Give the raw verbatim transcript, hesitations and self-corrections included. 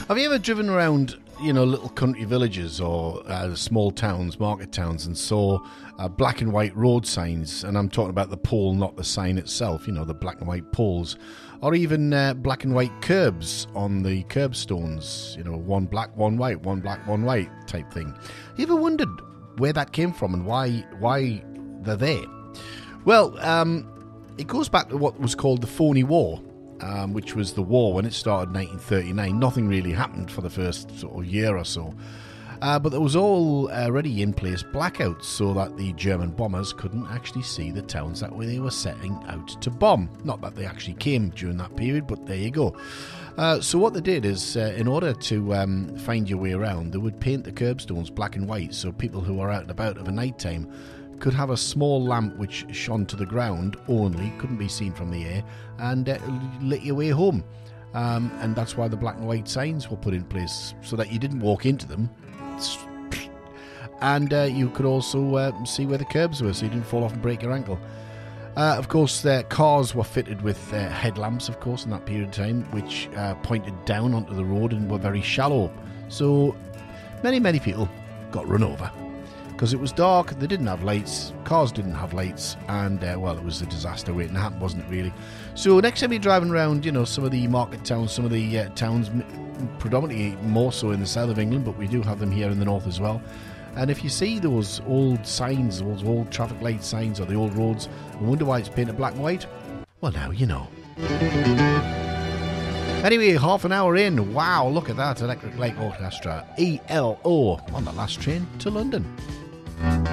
Have you ever driven around, you know, little country villages or uh, small towns, market towns, and saw uh, black and white road signs? And I'm talking about the pole, not the sign itself, you know, the black and white poles. Or even uh, black and white curbs on the curbstones, you know, one black, one white, one black, one white type thing. You ever wondered where that came from and why why they're there? Well, um, it goes back to what was called the Phoney War, um, which was the war when it started in nineteen thirty-nine. Nothing really happened for the first sort of year or so. Uh, but there was all already in place blackouts so that the German bombers couldn't actually see the towns that they were setting out to bomb. Not that they actually came during that period, but there you go. Uh, so what they did is, uh, in order to um, find your way around, they would paint the curbstones black and white so people who were out and about of a night time could have a small lamp which shone to the ground only, couldn't be seen from the air, and uh, lit your way home. Um, and that's why the black and white signs were put in place, so that you didn't walk into them. And uh, you could also uh, see where the curbs were, so you didn't fall off and break your ankle. Uh, of course, their cars were fitted with uh, headlamps, of course, in that period of time, which uh, pointed down onto the road and were very shallow. So many, many people got run over because it was dark, they didn't have lights, cars didn't have lights, and, uh, well, it was a disaster waiting to happen, wasn't it, really? So next time you're driving around, you know, some of the market towns, some of the uh, towns, predominantly more so in the south of England, but we do have them here in the north as well. And if you see those old signs, those old traffic light signs or the old roads, and wonder why it's painted black and white, well, now you know. Anyway, half an hour in, wow, look at that, Electric Light Orchestra, E L O, on the last train to London.